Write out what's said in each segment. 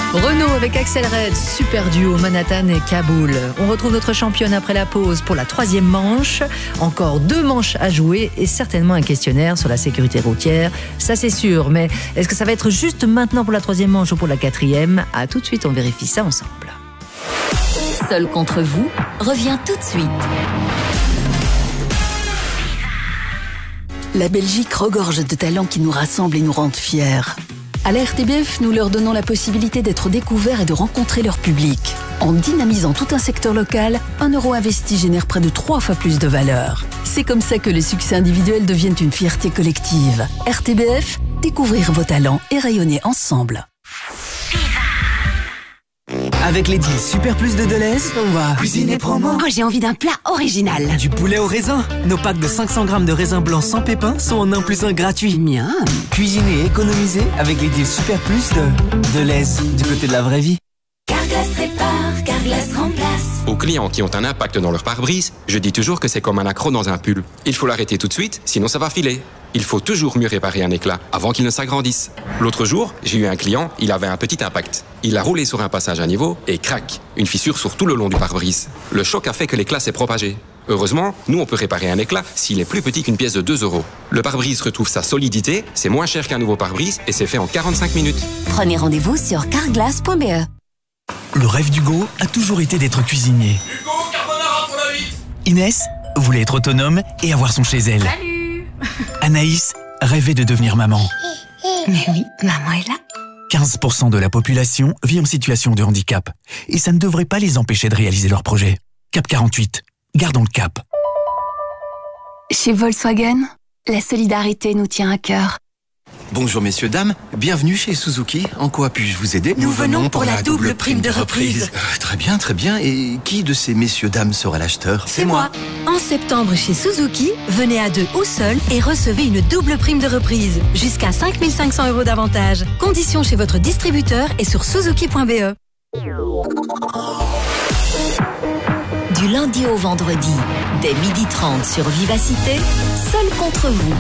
Renault avec Axel Red, super duo Manhattan et Kaboul. On retrouve notre championne après la pause pour la 3e manche. Encore 2 manches à jouer et certainement un questionnaire sur la sécurité routière. Ça c'est sûr, mais est-ce que ça va être juste maintenant pour la 3e manche ou pour la 4e? À tout de suite, on vérifie ça ensemble. Seul contre vous revient tout de suite. La Belgique regorge de talents qui nous rassemblent et nous rendent fiers. À la RTBF, nous leur donnons la possibilité d'être découverts et de rencontrer leur public. En dynamisant tout un secteur local, 1 euro investi génère près de 3 fois plus de valeur. C'est comme ça que les succès individuels deviennent une fierté collective. RTBF, découvrir vos talents et rayonner ensemble. Avec les deals Super Plus de Deleuze, on va cuisiner promo. Oh, j'ai envie d'un plat original. Du poulet au raisin. Nos packs de 500 grammes de raisin blanc sans pépins sont en 1 + 1 gratuit. Miam. Cuisiner et économiser avec les deals Super Plus de Deleuze, du côté de la vraie vie. Carglass répare, Carglass remplace. Aux clients qui ont un impact dans leur pare-brise, je dis toujours que c'est comme un accroc dans un pull. Il faut l'arrêter tout de suite, sinon ça va filer. Il faut toujours mieux réparer un éclat avant qu'il ne s'agrandisse. L'autre jour, j'ai eu un client, il avait un petit impact. Il a roulé sur un passage à niveau et crac, une fissure sur tout le long du pare-brise. Le choc a fait que l'éclat s'est propagé. Heureusement, nous on peut réparer un éclat s'il est plus petit qu'une pièce de 2 euros. Le pare-brise retrouve sa solidité, c'est moins cher qu'un nouveau pare-brise et c'est fait en 45 minutes. Prenez rendez-vous sur carglass.be. Le rêve d'Hugo a toujours été d'être cuisinier. Hugo, carbonara pour la 8. Inès voulait être autonome et avoir son chez elle. Salut. Anaïs rêvait de devenir maman. Mais oui, maman est là. 15% de la population vit en situation de handicap. Et ça ne devrait pas les empêcher de réaliser leurs projets. Cap 48, gardons le cap. Chez Volkswagen, la solidarité nous tient à cœur. Bonjour messieurs, dames, bienvenue chez Suzuki. En quoi puis-je vous aider? Nous venons pour la double prime de reprise. Très bien, très bien. Et qui de ces messieurs, dames sera l'acheteur? C'est moi. En septembre chez Suzuki, venez à 2 ou seul et recevez une double prime de reprise. Jusqu'à 5 500 € d'avantage. Conditions chez votre distributeur et sur suzuki.be. Du lundi au vendredi, dès 12h30 sur Vivacité, Seul contre vous.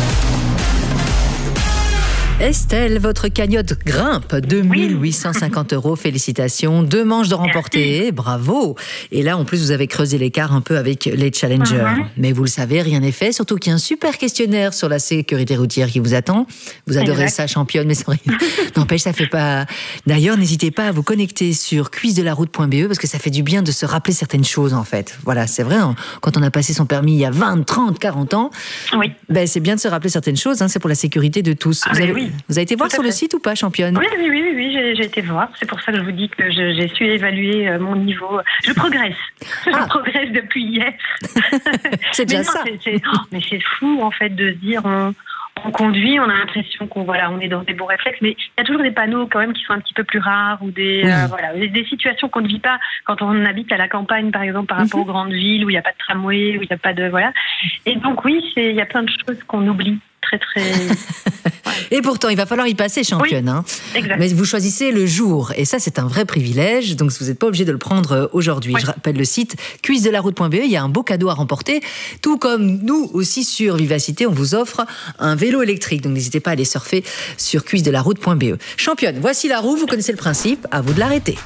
Estelle, votre cagnotte grimpe, 2 850 €, félicitations, 2 manches de remportées, bravo. Et là, en plus, vous avez creusé l'écart un peu avec les challengers. Mais vous le savez, rien n'est fait, surtout qu'il y a un super questionnaire sur la sécurité routière qui vous attend. Vous adorez ça, championne, mais c'est vrai. N'empêche, ça fait pas... D'ailleurs, n'hésitez pas à vous connecter sur cuisedelaroute.be parce que ça fait du bien de se rappeler certaines choses, en fait. Voilà, c'est vrai, quand on a passé son permis il y a 20, 30, 40 ans, c'est bien de se rappeler certaines choses, c'est pour la sécurité de tous. Vous avez été voir sur le site ou pas, championne? Oui, j'ai été voir. C'est pour ça que je vous dis que j'ai su évaluer mon niveau. Je progresse. Je progresse depuis hier. C'est déjà ça. Mais c'est fou, en fait, de se dire on conduit, on a l'impression qu'on est dans des bons réflexes, mais il y a toujours des panneaux quand même qui sont un petit peu plus rares ou des situations qu'on ne vit pas quand on habite à la campagne, par exemple, par rapport aux grandes villes où il n'y a pas de tramway, où il n'y a pas de... Voilà. Et donc, il y a plein de choses qu'on oublie. Très... Et pourtant, il va falloir y passer, championne. Mais vous choisissez le jour. Et ça, c'est un vrai privilège. Donc, vous n'êtes pas obligé de le prendre aujourd'hui. Je rappelle le site cuisedelaroute.be. Il y a un beau cadeau à remporter. Tout comme nous aussi sur Vivacité, on vous offre un vélo électrique. Donc, n'hésitez pas à aller surfer sur cuisedelaroute.be. Championne, voici la roue. Vous connaissez le principe. À vous de l'arrêter.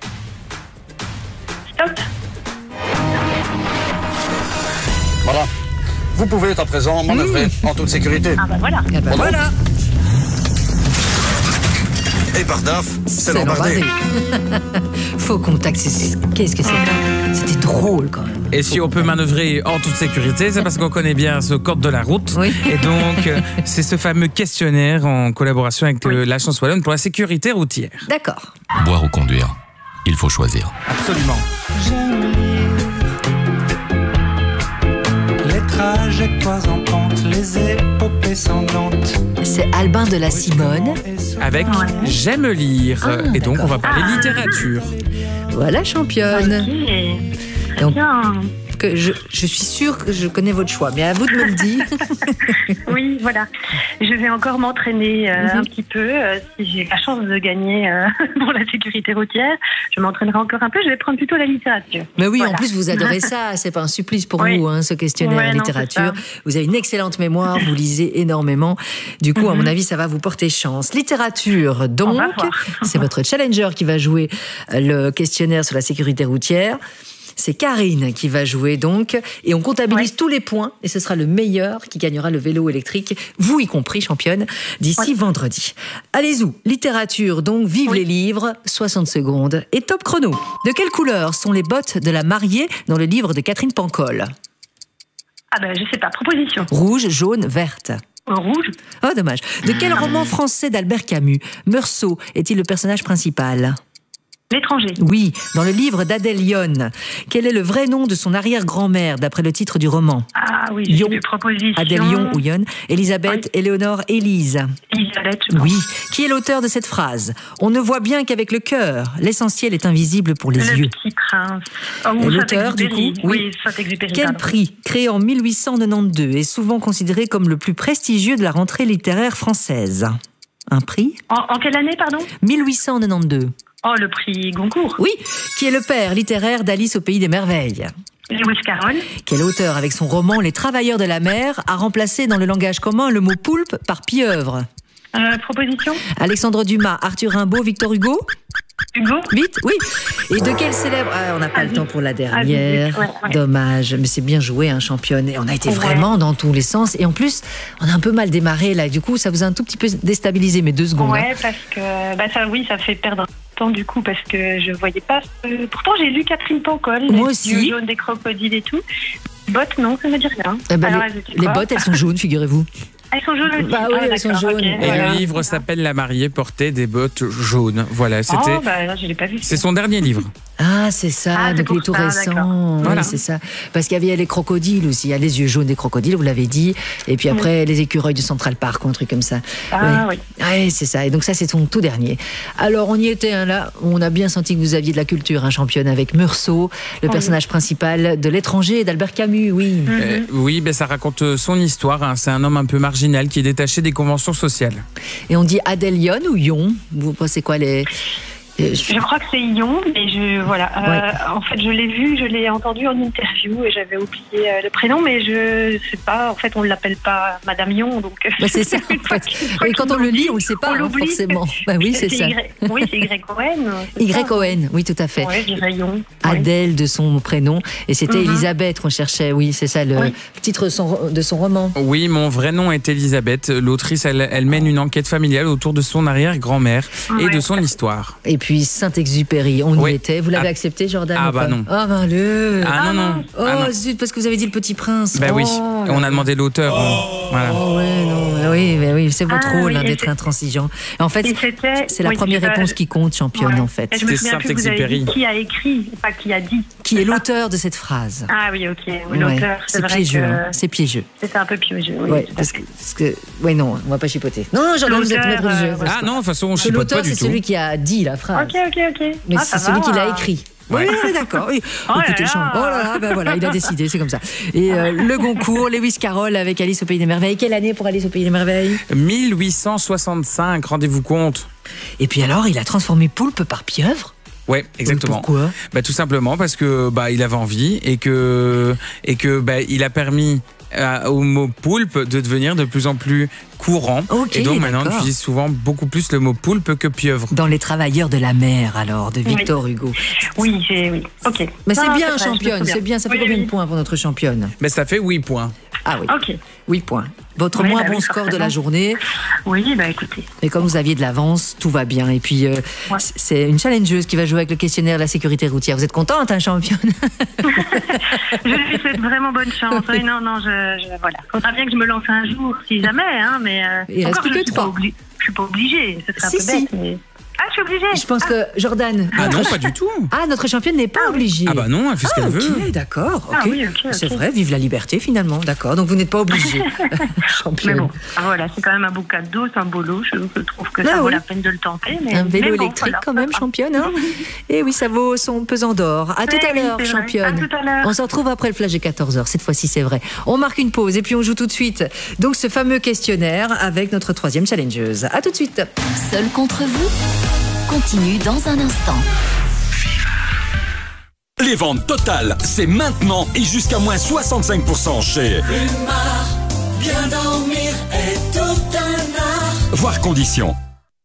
Stop. Voilà. Vous pouvez à présent manœuvrer en toute sécurité. Voilà. Et par DAF, c'est l'embardé. Faux contact, qu'est-ce que c'est? C'était drôle quand même. Et si on peut manœuvrer en toute sécurité, c'est parce qu'on connaît bien ce code de la route. Et donc, c'est ce fameux questionnaire en collaboration avec l'Agence wallonne pour la sécurité routière. D'accord. Boire ou conduire, il faut choisir. Absolument. Trajectoires en pente, les épopées sanglantes. C'est Albin de la Simone. Avec J'aime lire. Et donc, on va parler littérature. Voilà, championne. Donc, que je suis sûre que je connais votre choix, mais à vous de me le dire. Oui, voilà. Je vais encore m'entraîner un petit peu. Si j'ai la chance de gagner pour la sécurité routière, je m'entraînerai encore un peu. Je vais prendre plutôt la littérature. Mais oui, en plus, vous adorez ça. C'est pas un supplice pour vous, hein, ce questionnaire littérature. Vous avez une excellente mémoire, vous lisez énormément. Du coup, à mon avis, ça va vous porter chance. Littérature, donc, c'est votre challenger qui va jouer le questionnaire sur la sécurité routière. C'est Karine qui va jouer donc, et on comptabilise tous les points, et ce sera le meilleur qui gagnera le vélo électrique, vous y compris, championne, d'ici vendredi. Allez-y, littérature donc, vive les livres, 60 secondes, et top chrono. De quelle couleur sont les bottes de la mariée dans le livre de Catherine Pancol? Ah ben, je sais pas, proposition. Rouge, jaune, verte. Rouge. Oh, dommage. De quel roman français d'Albert Camus, Meursault, est-il le personnage principal? L'étranger. Oui, dans le livre d'Adèle Yon. Quel est le vrai nom de son arrière-grand-mère, d'après le titre du roman? Ah oui, j'ai des propositions. Adèle Yon ou Yon. Elisabeth, Éléonore, Élise. Elisabeth, je pense. Oui. Qui est l'auteur de cette phrase? On ne voit bien qu'avec le cœur. L'essentiel est invisible pour les yeux. Le Petit Prince. Et l'auteur, du coup, oui, Saint-Exupéry. Quel prix, créé en 1892, est souvent considéré comme le plus prestigieux de la rentrée littéraire française? Un prix? En quelle année, pardon? 1892. Oh, le prix Goncourt. Oui, qui est le père littéraire d'Alice au Pays des Merveilles. Lewis Carroll. Quel auteur, avec son roman Les Travailleurs de la mer, a remplacé dans le langage commun le mot poulpe par pieuvre? Proposition? Alexandre Dumas, Arthur Rimbaud, Victor Hugo? Hugo? Vite, oui. Et de quel célèbre... Ah, on n'a pas le temps pour la dernière. Dommage, mais c'est bien joué, hein, championne. Et on a été vraiment dans tous les sens. Et en plus, on a un peu mal démarré, là. Du coup, ça vous a un tout petit peu déstabilisé, mais 2 secondes. Ouais, parce que ça fait perdre temps, du coup, parce que je voyais pas... Pourtant, j'ai lu Catherine Pancol. Moi aussi. Les yeux jaunes des crocodiles et tout. Bottes, non, ça me dit rien. Les bottes, elles sont jaunes, figurez-vous. Elles sont jaunes aussi. Bah oui, elles sont jaunes. Okay. Et le livre s'appelle La mariée portait des bottes jaunes. Voilà, c'était. Oh, bah là, je l'ai pas vu. C'est son dernier livre. Ah, c'est ça, donc il est tout récent. Voilà. Oui, c'est ça. Parce qu'il y avait les crocodiles aussi. Il y a les yeux jaunes des crocodiles, vous l'avez dit. Et puis après, les écureuils du Central Park ou un truc comme ça. Ah oui. Oui, c'est ça. Et donc ça, c'est son tout dernier. Alors, on y était, hein, là. On a bien senti que vous aviez de la culture, hein, championne, avec Meursault, le personnage principal de L'étranger d'Albert Camus, oui. Oui, ben, ça raconte son histoire. Hein. C'est un homme un peu marginal qui est détaché des conventions sociales. Et on dit Adèle Yon ou Yon? Vous pensez quoi les... Je crois que c'est Yon, mais en fait, je l'ai vu, je l'ai entendu en interview et j'avais oublié le prénom, mais je sais pas. En fait, on l'appelle pas Madame Yon, donc. Bah c'est ça. En fait. Et quand on le lit, on le sait pas, hein, forcément. Bah oui, c'est ça. Oui, c'est Y-O-N. Y-O-N, oui, tout à fait. Ouais, je dirais Yon. Adèle de son prénom, et c'était Elisabeth qu'on cherchait. Oui, c'est ça le titre de son roman. Oui, mon vrai nom est Elisabeth. L'autrice, elle mène une enquête familiale autour de son arrière-grand-mère et de son histoire. Et puis Saint-Exupéry, on y était. Vous l'avez accepté, Jordan? Ah bah non. Ah ben le. Ah non. Oh zut, parce que vous avez dit Le Petit Prince. Bah oui, on a demandé l'auteur. Voilà. Oh ouais, non, oui, c'est votre rôle d'être intransigeant. Et en fait, c'est la première réponse qui compte, championne, en fait. Je me souviens plus que vous avez dit qui a écrit, pas qui a dit. Qui est l'auteur de cette phrase? Ah oui, ok. Oui, l'auteur, c'est piégeux. C'est piégeux. C'est un peu piégeux. Oui, parce que, non, on va pas chipoter. Non, Jordan, vous êtes maître du jeu. Ah non, de toute façon, on chipote pas du tout. L'auteur, c'est celui qui a dit la phrase. Ok. Mais c'est celui qui l'a écrit. Ouais. Oui, d'accord. Oui. Écoutez, ben voilà, il a décidé, c'est comme ça. Et le Goncourt, Lewis Carroll avec Alice au Pays des Merveilles. Quelle année pour Alice au Pays des Merveilles? 1865, rendez-vous compte. Et puis alors, il a transformé poulpe par pieuvre? Ouais, exactement. Pourquoi? Tout simplement parce que il avait envie et que il a permis au mot poulpe de devenir de plus en plus courant. Et donc maintenant on utilise souvent beaucoup plus le mot poulpe que pieuvre. Dans Les Travailleurs de la mer, alors, de Victor Hugo. Oui, ok. Mais c'est bien, championne, c'est bien. Ça fait combien de points pour notre championne? Ça fait 8 points. Ah oui. Ok. 8 points. Votre moins bon score de la journée. Oui, écoutez. Et comme vous aviez de l'avance, tout va bien. Et puis, c'est une challengeuse qui va jouer avec le questionnaire de la sécurité routière. Vous êtes contente, hein, championne? Je lui souhaite vraiment bonne chance. Oui, non, voilà. Faudra bien que je me lance un jour, si jamais, hein, mais. Il reste plus que 3. Je suis pas obligée. Ce serait un peu bête, mais. Ah suis obligée. Je pense que Jordan. Ah non, pas du tout. Ah, notre championne n'est pas obligée. Ah bah non, elle fait ce qu'elle veut. Ok, d'accord. Ah oui, ok. C'est vrai, vive la liberté finalement. D'accord, donc vous n'êtes pas obligée. Mais bon, voilà, c'est quand même un beau cadeau, c'est un beau lot. Je trouve que ça vaut la peine de le tenter. Mais, un vélo électrique quand même, championne. Hein. Et oui, ça vaut son pesant d'or. À tout à l'heure, championne. À tout à l'heure. On se retrouve après le flash de 14h. Cette fois-ci, c'est vrai. On marque une pause et puis on joue tout de suite. Donc ce fameux questionnaire avec notre 3e challengeuse. À tout de suite. Seul contre vous continue dans un instant. Les ventes totales, c'est maintenant et jusqu'à moins 65% chez Rumar, bien dormir est tout un art. Voir conditions.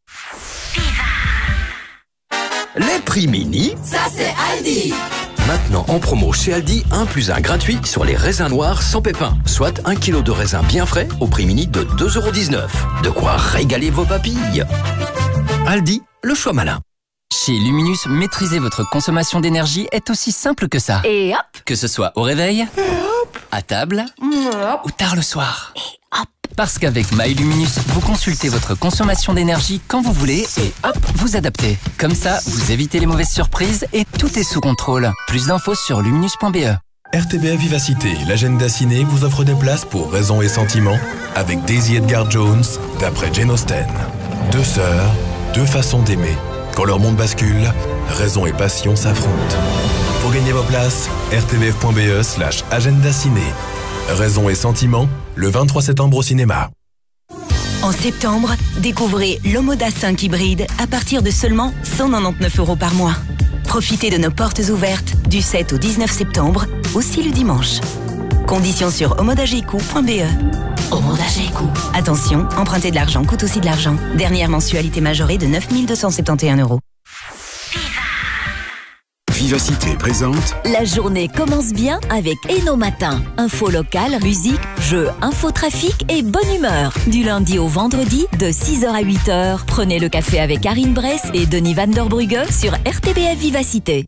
Les prix mini, ça c'est Aldi. Maintenant en promo chez Aldi, 1 + 1 gratuit sur les raisins noirs sans pépins. Soit 1 kg de raisins bien frais au prix mini de 2,19 €. De quoi régaler vos papilles. Aldi, le choix malin. Chez Luminus, maîtriser votre consommation d'énergie est aussi simple que ça. Et hop. Que ce soit au réveil, à table ou tard le soir. Et hop. Parce qu'avec MyLuminus, vous consultez votre consommation d'énergie quand vous voulez et hop, vous adaptez. Comme ça, vous évitez les mauvaises surprises et tout est sous contrôle. Plus d'infos sur luminus.be. RTBF Vivacité, l'agenda ciné vous offre des places pour Raison et Sentiments avec Daisy Edgar Jones, d'après Jane Austen. 2 sœurs, 2 façons d'aimer. Quand leur monde bascule, raison et passion s'affrontent. Pour gagner vos places, rtbf.be/agenda ciné. Raison et Sentiments, le 23 septembre au cinéma. En septembre, découvrez l'Omoda 5 hybride à partir de seulement 199 € par mois. Profitez de nos portes ouvertes du 7 au 19 septembre, aussi le dimanche. Conditions sur omodageco.be. Omodageco. Attention, emprunter de l'argent coûte aussi de l'argent. Dernière mensualité majorée de 9 271 €. Vivacité présente. La journée commence bien avec Eno Matin. Info locale, musique, jeux, infotrafic et bonne humeur. Du lundi au vendredi, de 6h à 8h. Prenez le café avec Karine Bress et Denis Van der Brugge sur RTBF Vivacité.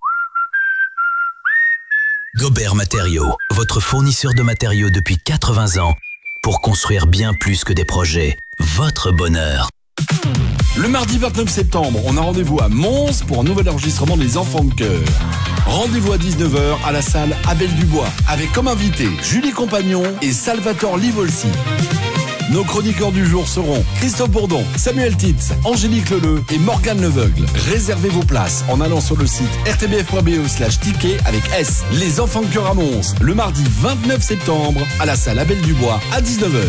Gobert Matériaux, votre fournisseur de matériaux depuis 80 ans pour construire bien plus que des projets. Votre bonheur. Le mardi 29 septembre, on a rendez-vous à Mons pour un nouvel enregistrement des Enfants de Chœur. Rendez-vous à 19h à la salle Abel Dubois, avec comme invité Julie Compagnon et Salvatore Livolsi. Nos chroniqueurs du jour seront Christophe Bourdon, Samuel Titz, Angélique Leleu et Morgane Leveugle. Réservez vos places en allant sur le site rtbf.be/ticket avec S. Les Enfants de Chœur à Mons, le mardi 29 septembre à la salle Abel Dubois à 19h.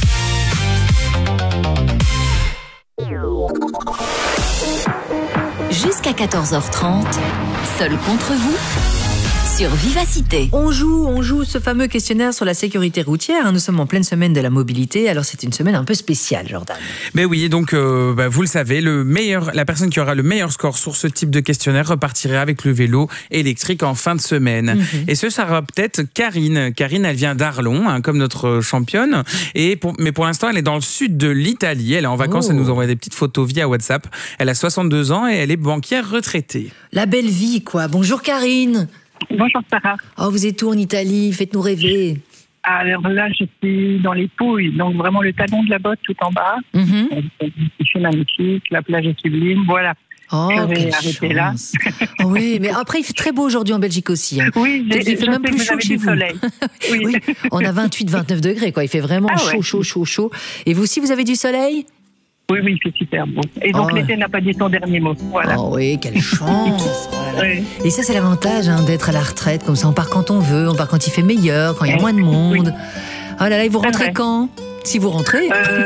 Jusqu'à 14h30, seul contre vous, sur Vivacité. On joue ce fameux questionnaire sur la sécurité routière. Nous sommes en pleine semaine de la mobilité, alors c'est une semaine un peu spéciale, Jordan. Mais oui, donc vous le savez, la personne qui aura le meilleur score sur ce type de questionnaire repartira avec le vélo électrique en fin de semaine. Et ce sera peut-être Karine. Karine, elle vient d'Arlon, comme notre championne. Mais pour l'instant, elle est dans le sud de l'Italie. Elle est en vacances, elle nous envoie des petites photos via WhatsApp. Elle a 62 ans et elle est banquière retraitée. La belle vie, quoi. Bonjour Karine. Bonjour Sarah. Oh, vous êtes où en Italie? Faites-nous rêver. Alors là, je suis dans les Pouilles, donc vraiment le talon de la botte tout en bas. C'est magnifique, la plage est sublime, voilà. Oh, quelle arrêter là. Oh oui, mais après il fait très beau aujourd'hui en Belgique aussi. Hein. Oui, il fait même plus chaud chez vous. Soleil. Oui. On a 28-29 degrés, quoi. Il fait vraiment chaud. Et vous aussi, vous avez du soleil? Oui, il fait super beau. Et donc l'été n'a pas dit son dernier mot. Voilà. Oh oui, quelle chance. Oui. Et ça, c'est l'avantage d'être à la retraite. Comme ça, on part quand on veut, on part quand il fait meilleur, quand il y a moins de monde. Oui. Oh là là, et vous rentrez quand? Si vous rentrez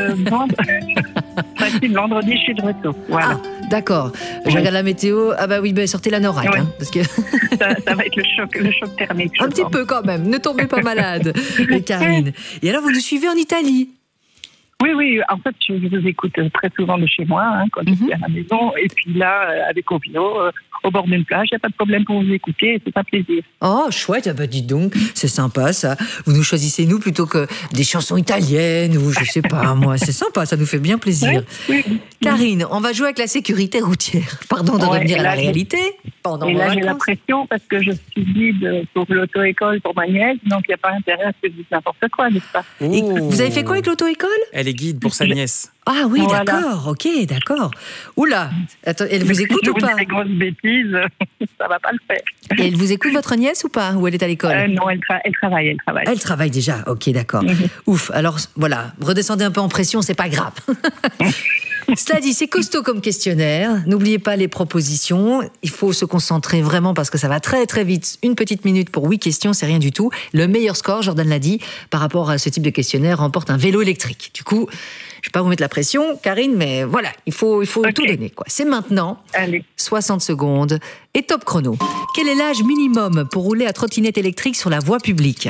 vendredi, je suis de retour. Voilà. Ah, d'accord. Je regarde la météo. Ah bah oui, sortez la NORAC. Oui. Parce que ça va être le choc thermique. Un petit peu quand même. Ne tombez pas malade, Karine. Et alors, vous nous suivez en Italie? Oui, en fait, je vous écoute très souvent de chez moi, quand je suis à la maison. Et puis là, avec au vélo, au bord d'une plage, il n'y a pas de problème pour vous écouter, c'est un plaisir. Oh, chouette, dites donc, c'est sympa ça. Vous nous choisissez nous plutôt que des chansons italiennes ou je sais pas, moi, c'est sympa, ça nous fait bien plaisir. Oui. Karine, on va jouer avec la sécurité routière. Pardon de revenir à la réalité. Et là, j'ai la pression parce que je suis guide pour l'auto-école pour ma nièce, donc il n'y a pas intérêt à ce que je dise n'importe quoi, n'est-ce pas? Et vous avez fait quoi avec l'auto-école? Elle est guide pour sa nièce. Ah oui, d'accord, ok, d'accord. Oula, attends, elle vous écoute ou pas? Des grosses bêtises, ça va pas le faire. Et elle vous écoute, votre nièce, ou pas? Ou elle est à l'école? Non, elle travaille. Elle travaille déjà, ok, d'accord. Ouf, alors voilà, redescendez un peu en pression, c'est pas grave. Cela dit, c'est costaud comme questionnaire. N'oubliez pas les propositions. Il faut se concentrer vraiment parce que ça va très très vite. Une petite minute pour 8 questions, c'est rien du tout. Le meilleur score, Jordan l'a dit, par rapport à ce type de questionnaire, remporte un vélo électrique. Du coup, je vais pas vous mettre la pression, Karine, mais voilà, il faut tout donner, quoi. C'est maintenant. Allez. 60 secondes et top chrono. Quel est l'âge minimum pour rouler à trottinette électrique sur la voie publique?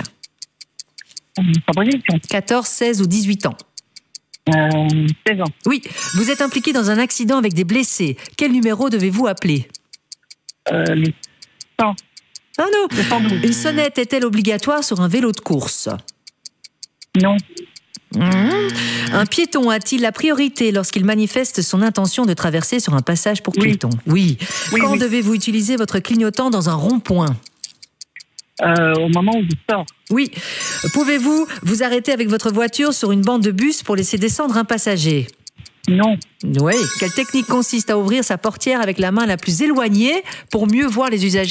14, 16 ou 18 ans? 16 ans. Oui. Vous êtes impliqué dans un accident avec des blessés. Quel numéro devez-vous appeler? 100. Ah non. Une sonnette est-elle obligatoire sur un vélo de course? Non. Un piéton a-t-il la priorité lorsqu'il manifeste son intention de traverser sur un passage pour piétons? Oui. Quand devez-vous utiliser votre clignotant dans un rond-point? Au moment où je sors. Oui. Pouvez-vous vous arrêter avec votre voiture sur une bande de bus pour laisser descendre un passager? Non. Oui. Quelle technique consiste à ouvrir sa portière avec la main la plus éloignée pour mieux voir les usagers